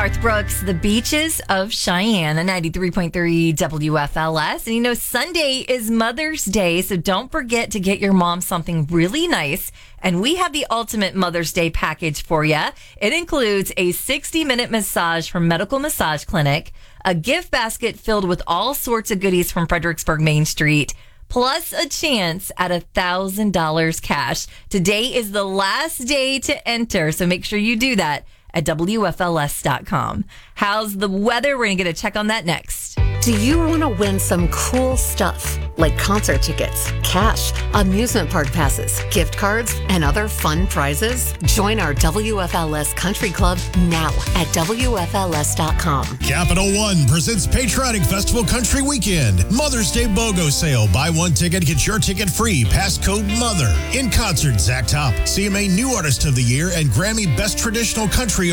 Garth Brooks, The Beaches of Cheyenne, on 93.3 WFLS. And you know, Sunday is Mother's Day, so don't forget to get your mom something really nice. And we have the ultimate Mother's Day package for you. It includes a 60-minute massage from Medical Massage Clinic, a gift basket filled with all sorts of goodies from Fredericksburg Main Street, plus a chance at $1,000 cash. Today is the last day to enter, so make sure you do that at WFLS.com. How's the weather? We're going to get a check on that next. Do you want to win some cool stuff like concert tickets, cash, amusement park passes, gift cards, and other fun prizes? Join our WFLS Country Club now at WFLS.com. Capital One presents Patriotic Festival Country Weekend. Mother's Day BOGO sale. Buy one ticket, get your ticket free. Passcode MOTHER. In concert, Zach Top, CMA New Artist of the Year, and Grammy Best Traditional Country